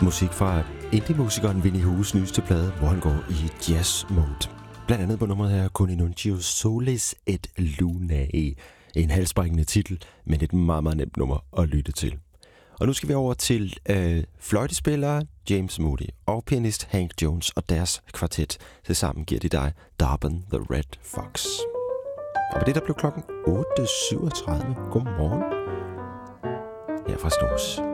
Musik fra indie-musikeren Winnie Hues nyeste plade, hvor han går i jazz-mode. Blandt andet på nummeret her Con Nuncio Solis et Lunae. En halsbrækkende titel, men et meget, meget nemt nummer at lytte til. Og nu skal vi over til fløjtespillere James Moody og pianist Hank Jones og deres kvartet. Tilsammen giver de dig Darben the Red Fox. Og med det, der blev klokken 8.37. Godmorgen. Her fra Snus.